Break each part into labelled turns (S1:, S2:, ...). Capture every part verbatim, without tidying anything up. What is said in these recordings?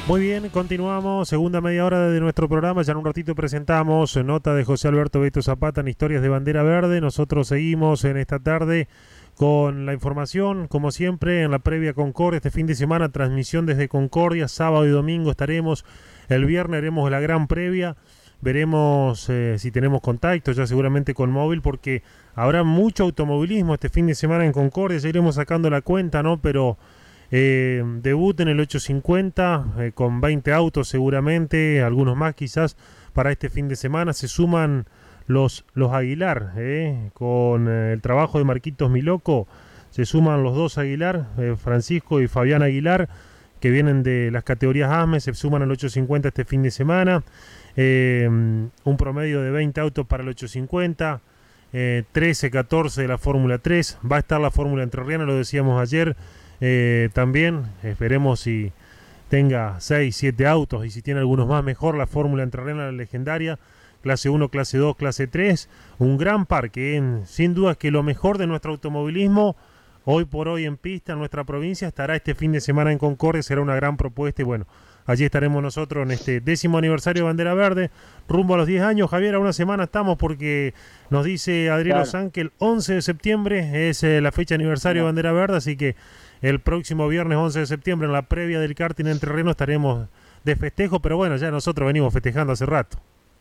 S1: Muy bien, continuamos, segunda media hora de nuestro programa, ya en un ratito presentamos nota de José Alberto Beto Zapata en Historias de Bandera Verde. Nosotros seguimos en esta tarde con la información, como siempre, en la previa Concordia, este fin de semana, transmisión desde Concordia, sábado y domingo estaremos, el viernes haremos la gran previa, veremos eh, si tenemos contacto, ya seguramente con móvil, porque habrá mucho automovilismo este fin de semana en Concordia, ya iremos sacando la cuenta, ¿no? Pero... Eh, debut en el ochocientos cincuenta eh, con veinte autos seguramente, algunos más quizás para este fin de semana. Se suman los, los Aguilar, eh, con eh, el trabajo de Marquitos Miloco. Se suman los dos Aguilar, eh, Francisco y Fabián Aguilar, que vienen de las categorías A M E, se suman al ochocientos cincuenta este fin de semana. Eh, un promedio de veinte autos para el ochocientos cincuenta. Eh, trece, catorce de la Fórmula tres. Va a estar la Fórmula Entrerriana, lo decíamos ayer. Eh, también esperemos si tenga seis, siete autos y si tiene algunos más mejor la Fórmula Entrerriana, la legendaria, clase uno, clase dos, clase tres, un gran parque, ¿eh? Sin duda que lo mejor de nuestro automovilismo hoy por hoy en pista en nuestra provincia estará este fin de semana en Concordia, será una gran propuesta y bueno, allí estaremos nosotros en este décimo aniversario de Bandera Verde, rumbo a los diez años. Javier, a una semana estamos porque nos dice Adriano
S2: Claro.
S1: San que el once de septiembre es eh, la fecha aniversario de Bandera Verde, así que el próximo viernes once de septiembre, en la previa del karting en terreno, estaremos de festejo, pero bueno, ya nosotros venimos festejando hace rato.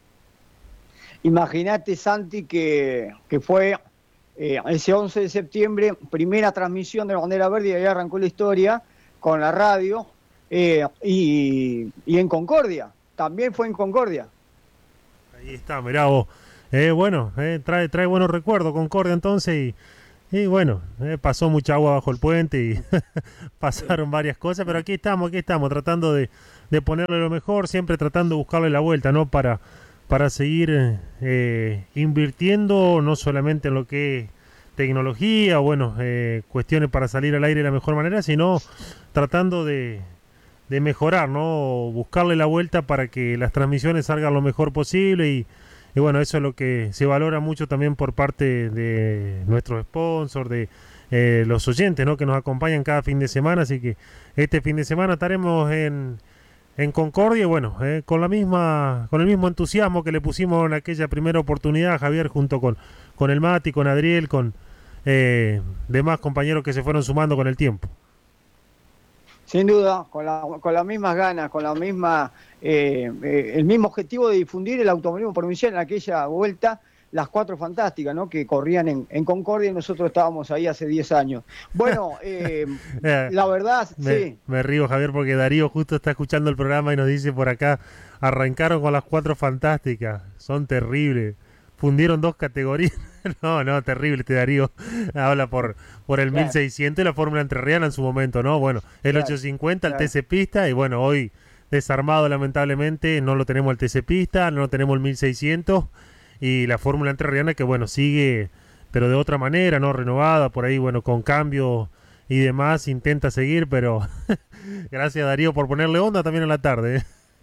S2: Imagínate, Santi, que, que fue eh, ese once de septiembre, primera transmisión de Bandera Verde, y ahí arrancó la historia con la radio, eh, y, y en Concordia, también fue en Concordia.
S1: Ahí está, mirá vos. Eh, bueno, eh, trae, trae buenos recuerdos Concordia entonces y... Y bueno, eh, pasó mucha agua bajo el puente y pasaron varias cosas, pero aquí estamos, aquí estamos, tratando de, de ponerle lo mejor, siempre tratando de buscarle la vuelta, ¿no? Para, para seguir eh, invirtiendo, no solamente en lo que es tecnología, o bueno, eh, cuestiones para salir al aire de la mejor manera, sino tratando de, de mejorar, ¿no? Buscarle la vuelta para que las transmisiones salgan lo mejor posible y Y bueno, eso es lo que se valora mucho también por parte de nuestros sponsors, de eh, los oyentes, ¿no? Que nos acompañan cada fin de semana. Así que este fin de semana estaremos en, en Concordia. Y bueno, eh, con la misma, con el mismo entusiasmo que le pusimos en aquella primera oportunidad, Javier, junto con, con el Mati, con Adriel, con eh, demás compañeros que se fueron sumando con el tiempo.
S2: Sin duda, con, la, con las mismas ganas, con la misma, eh, eh, el mismo objetivo de difundir el automovilismo provincial en aquella vuelta, las cuatro fantásticas, ¿no? Que corrían en, en Concordia y nosotros estábamos ahí hace diez años. Bueno, eh,
S1: Eh,
S2: la verdad,
S1: me,
S2: sí.
S1: me río, Javier, porque Darío justo está escuchando el programa y nos dice por acá, arrancaron con las cuatro fantásticas, son terribles, fundieron dos categorías. No, no, terrible este Darío. Habla por, por el
S2: Claro,
S1: mil seiscientos y la Fórmula Entrerriana en su momento, ¿no? Bueno, el
S2: claro,
S1: ochocientos cincuenta, el
S2: claro.
S1: T C Pista, y bueno, hoy desarmado lamentablemente, no lo tenemos el T C Pista, no lo tenemos el mil seiscientos, y la Fórmula Entrerriana que bueno, sigue, pero de otra manera, ¿no? Renovada, por ahí, bueno, con cambios y demás, intenta seguir, pero gracias Darío por ponerle onda también en la tarde, ¿eh?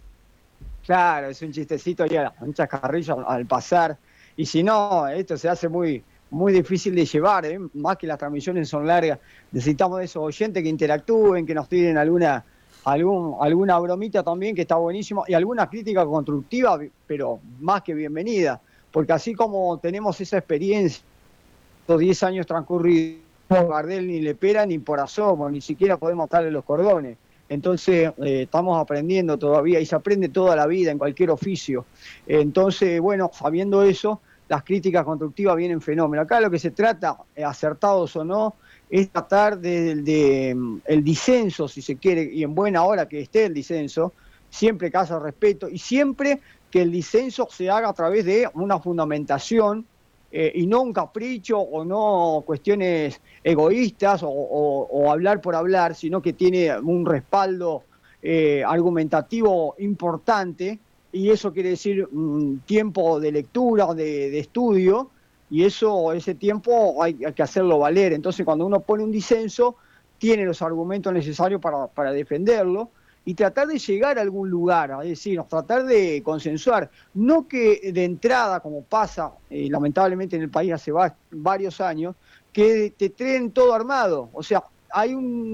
S2: Claro, es un chistecito ya, un chascarrillo al, al pasar. Y si no, esto se hace muy, muy difícil de llevar, ¿eh? Más que las transmisiones son largas. Necesitamos de esos oyentes que interactúen, que nos tiren alguna, algún, alguna bromita también, que está buenísimo, y alguna crítica constructiva, pero más que bienvenida. Porque así como tenemos esa experiencia, los diez años transcurridos, no Gardel ni Lepera ni por asomo, ni siquiera podemos darle los cordones. Entonces, eh, estamos aprendiendo todavía y se aprende toda la vida en cualquier oficio. Entonces, bueno, sabiendo eso, las críticas constructivas vienen fenómeno. Acá lo que se trata, eh, acertados o no, es tratar de, de, de el disenso, si se quiere, y en buena hora que esté el disenso, siempre que haya respeto y siempre que el disenso se haga a través de una fundamentación, eh, y no un capricho o no cuestiones egoístas o, o, o hablar por hablar, sino que tiene un respaldo eh, argumentativo importante, y eso quiere decir un tiempo de lectura, de, de estudio, y eso, ese tiempo hay, hay que hacerlo valer. Entonces, cuando uno pone un disenso, tiene los argumentos necesarios para, para defenderlo, y tratar de llegar a algún lugar, es decir, tratar de consensuar, no que de entrada, como pasa eh, lamentablemente en el país hace va, varios años, que te traen todo armado, o sea, hay un,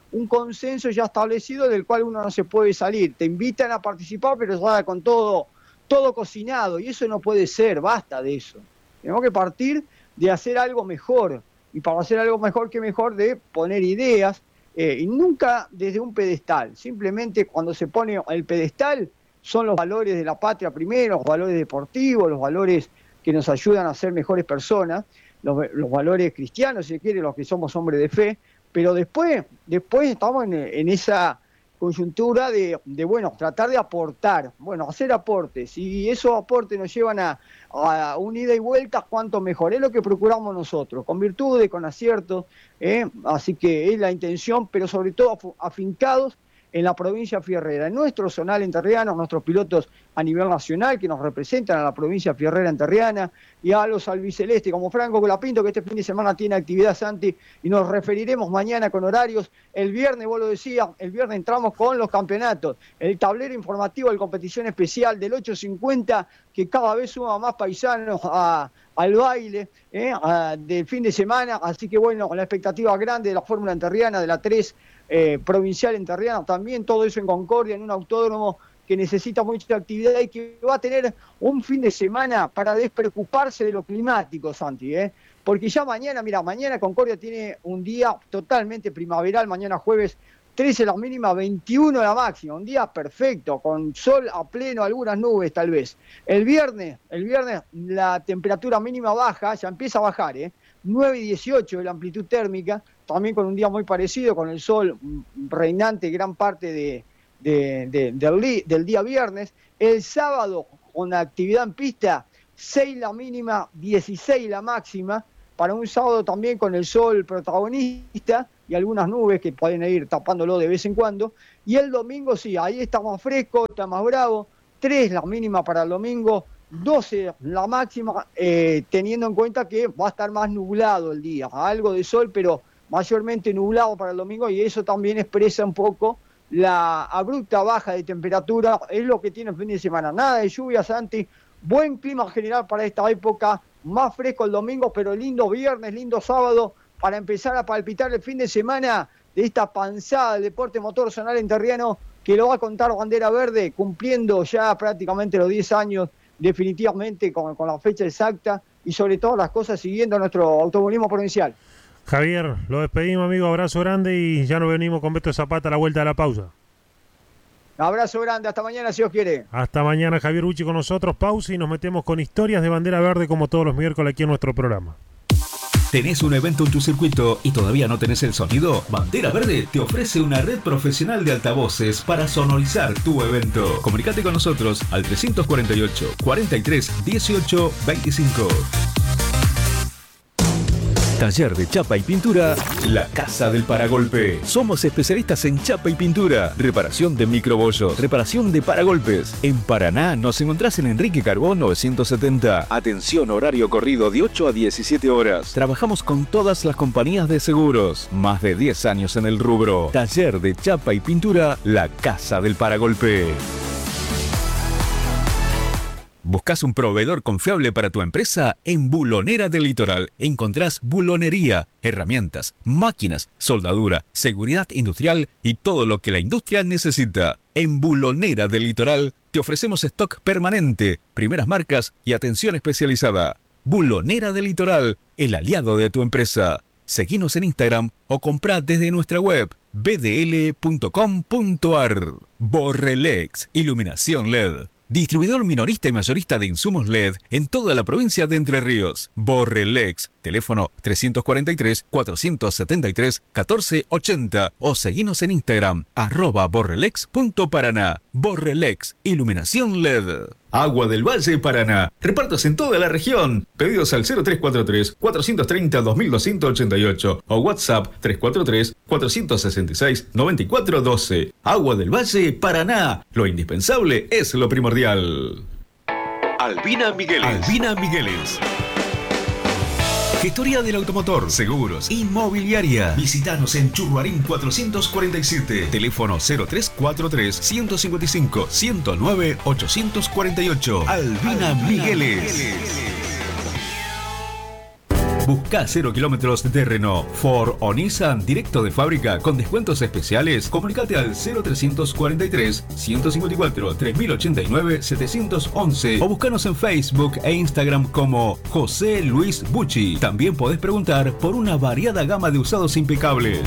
S2: un consenso ya establecido del cual uno no se puede salir. Te invitan a participar, pero ya con todo, todo cocinado, y eso no puede ser, basta de eso. Tenemos que partir de hacer algo mejor, y para hacer algo mejor, que mejor de poner ideas, eh, y nunca desde un pedestal. Simplemente cuando se pone el pedestal son los valores de la patria primero, los valores deportivos, los valores que nos ayudan a ser mejores personas, los, los valores cristianos, si se quiere, los que somos hombres de fe, pero después, después estamos en, en esa coyuntura de, de, bueno, tratar de aportar, bueno, hacer aportes, y esos aportes nos llevan a, a un ida y vuelta, cuanto mejor, es lo que procuramos nosotros, con virtudes, con aciertos, ¿eh? Así que es la intención, pero sobre todo afincados en la provincia fierrera, en nuestro zonal entrerriano, nuestros pilotos a nivel nacional que nos representan a la provincia fierrera entrerriana, y a los albicelestes como Franco Colapinto, que este fin de semana tiene actividad, Santi, y nos referiremos mañana con horarios. El viernes, vos lo decías, el viernes entramos con los campeonatos, el tablero informativo de competición especial del ocho cincuenta, que cada vez suma más paisanos a, al baile ¿eh? a, del fin de semana, así que bueno, la expectativa grande de la Fórmula Entrerriana, de la tres eh, provincial entrerriana, también todo eso en Concordia, en un autódromo que necesita mucha actividad y que va a tener un fin de semana para despreocuparse de lo climático, Santi, ¿eh? Porque ya mañana, mira, mañana Concordia tiene un día totalmente primaveral, mañana jueves, trece la mínima, veintiuno la máxima, un día perfecto, con sol a pleno, algunas nubes tal vez. El viernes, el viernes la temperatura mínima baja, ya empieza a bajar, ¿eh? nueve y dieciocho de la amplitud térmica, también con un día muy parecido, con el sol reinante gran parte de De, de, del, del día viernes. El sábado, con la actividad en pista, seis la mínima, dieciséis la máxima, para un sábado también con el sol protagonista y algunas nubes que pueden ir tapándolo de vez en cuando. Y el domingo sí, ahí está más fresco, está más bravo, tres la mínima para el domingo, doce la máxima, eh, teniendo en cuenta que va a estar más nublado el día, algo de sol, pero mayormente nublado para el domingo, y eso también expresa un poco la abrupta baja de temperatura. Es lo que tiene el fin de semana, nada de lluvia, Santi, buen clima general para esta época, más fresco el domingo, pero lindo viernes, lindo sábado, para empezar a palpitar el fin de semana de esta panzada del deporte motor zonal entrerriano, que lo va a contar Bandera Verde, cumpliendo ya prácticamente los diez años, definitivamente con, con la fecha exacta, y sobre todo las cosas siguiendo nuestro automovilismo provincial.
S1: Javier, lo despedimos, amigo, abrazo grande, y ya nos venimos con Beto Zapata a la vuelta de la pausa.
S2: Abrazo grande, hasta mañana si Dios quiere.
S1: Hasta mañana, Javier Bucci con nosotros, pausa, y nos metemos con historias de Bandera Verde como todos los miércoles aquí en nuestro programa.
S3: ¿Tenés un evento en tu circuito y todavía no tenés el sonido? Bandera Verde te ofrece una red profesional de altavoces para sonorizar tu evento. Comunicate con nosotros al trescientos cuarenta y ocho, cuarenta y tres, dieciocho, veinticinco. Taller de chapa y pintura, La Casa del Paragolpe. Somos especialistas en chapa y pintura, reparación de microbollos, reparación de paragolpes. En Paraná nos encontrás en Enrique Carbón novecientos setenta. Atención, horario corrido de ocho a diecisiete horas. Trabajamos con todas las compañías de seguros. Más de diez años en el rubro. Taller de chapa y pintura, La Casa del Paragolpe. ¿Buscas un proveedor confiable para tu empresa? En Bulonera del Litoral encontrás bulonería, herramientas, máquinas, soldadura, seguridad industrial y todo lo que la industria necesita. En Bulonera del Litoral te ofrecemos stock permanente, primeras marcas y atención especializada. Bulonera del Litoral, el aliado de tu empresa. Seguinos en Instagram o comprá desde nuestra web b d l punto com punto a r. Borrelex, iluminación L E D. Distribuidor minorista y mayorista de insumos L E D en toda la provincia de Entre Ríos. Borrelex, teléfono trescientos cuarenta y tres, cuatrocientos setenta y tres, catorce ochenta, o seguinos en Instagram, arroba borrelex punto paraná. Borrelex, iluminación L E D. Agua del Valle Paraná. Repartos en toda la región. Pedidos al cero tres cuatro tres, cuatro tres cero, dos dos ocho ocho o WhatsApp tres cuatro tres, cuatro seis seis, nueve cuatro uno dos. Agua del Valle Paraná. Lo indispensable es lo primordial. Albina Migueles. Albina Migueles. Gestoría del automotor, seguros, inmobiliaria. Visítanos en Churruarín cuatrocientos cuarenta y siete. Teléfono cero tres cuatro tres, ciento cincuenta y cinco, ciento nueve, ochocientos cuarenta y ocho. Albina, Albina Migueles. Migueles. Busca cero kilómetros de Renault, Ford o Nissan directo de fábrica con descuentos especiales. Comunicate al cero trescientos cuarenta y tres, ciento cincuenta y cuatro, tres mil ochenta y nueve, setecientos once o búscanos en Facebook e Instagram como José Luis Bucci. También podés preguntar por una variada gama de usados impecables.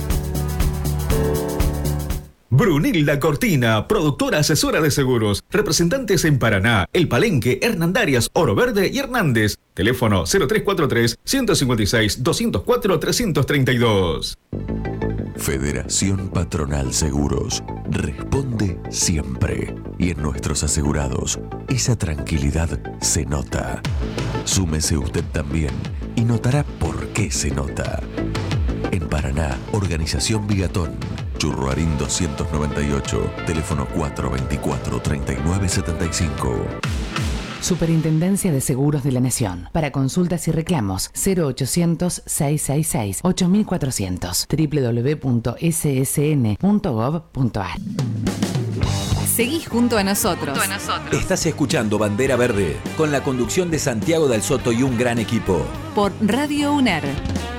S3: Brunilda Cortina, productora asesora de seguros. Representantes en Paraná, El Palenque, Hernandarias, Oro Verde y Hernández. Teléfono cero tres cuatro tres, ciento cincuenta y seis, doscientos cuatro, trescientos treinta y dos.
S4: Federación Patronal Seguros. Responde siempre. Y en nuestros asegurados, esa tranquilidad se nota. Súmese usted también y notará por qué se nota. En Paraná, Organización Bigatón. Churruarín doscientos noventa y ocho, teléfono cuatro veinticuatro, treinta y nueve setenta y cinco.
S5: Superintendencia de Seguros de la Nación. Para consultas y reclamos, cero ochocientos, seiscientos sesenta y seis, ocho mil cuatrocientos, doble u doble u doble u punto ese ese ene punto gov punto a r.
S6: Seguí junto a nosotros. Junto a nosotros.
S7: Estás escuchando Bandera Verde, con la conducción de Santiago Dal Soto y un gran equipo.
S6: Por Radio U N E R.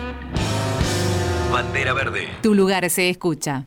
S7: Bandera Verde.
S6: Tu lugar se escucha.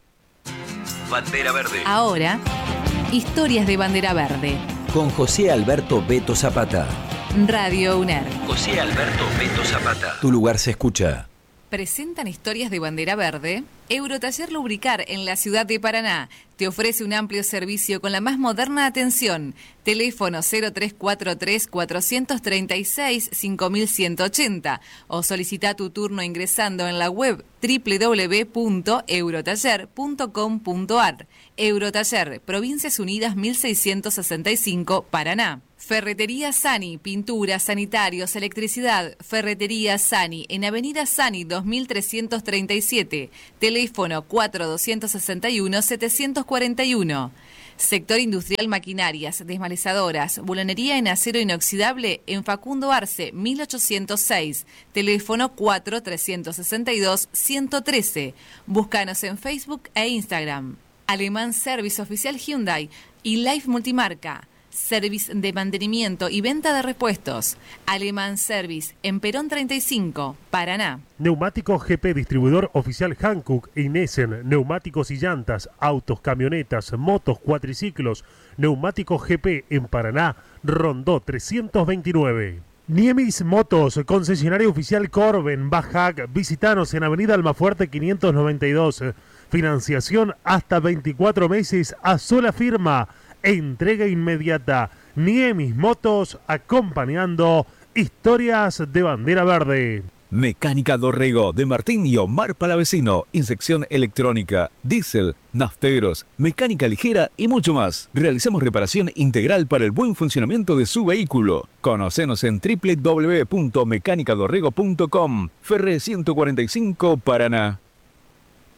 S7: Bandera Verde.
S6: Ahora, historias de Bandera Verde.
S7: Con José Alberto Beto Zapata.
S6: Radio U N E R.
S7: José Alberto Beto Zapata. Tu lugar se escucha.
S6: Presentan historias de Bandera Verde. Eurotaller Lubricar en la ciudad de Paraná te ofrece un amplio servicio con la más moderna atención. Teléfono cero tres cuatro tres, cuatro tres seis, cinco uno ocho cero o solicita tu turno ingresando en la web doble u doble u doble u punto eurotaller punto com punto a r. Eurotaller, Provincias Unidas mil seiscientos sesenta y cinco, Paraná. Ferretería Sani, pinturas, sanitarios, electricidad. Ferretería Sani, en Avenida Sani dos mil trescientos treinta y siete. Teléfono cuatro dos seis uno, siete cuatro uno. Sector Industrial Maquinarias, Desmalezadoras, Bulonería en Acero Inoxidable en Facundo Arce, mil ochocientos seis. Teléfono cuatro tres seis dos, uno uno tres. Búscanos en Facebook e Instagram. Alemán Service Oficial Hyundai y Life Multimarca. Service de mantenimiento y venta de repuestos. Alemán Service, en Perón treinta y cinco, Paraná.
S1: Neumáticos G P, distribuidor oficial Hankook y Nessen. Neumáticos y llantas, autos, camionetas, motos, cuatriciclos. Neumáticos G P en Paraná, Rondó trescientos veintinueve. Niemis Motos, concesionario oficial Corben, Bajac. Visitanos en Avenida Almafuerte quinientos noventa y dos. Financiación hasta veinticuatro meses a sola firma. Entrega inmediata. Niemis Motos, acompañando historias de Bandera Verde.
S3: Mecánica Dorrego de Martín y Omar Palavecino. Inyección electrónica, diésel, nafteros, mecánica ligera y mucho más. Realizamos reparación integral para el buen funcionamiento de su vehículo. Conocenos en doble u doble u doble u punto mecánica dorrego punto com. Ferre ciento cuarenta y cinco, Paraná.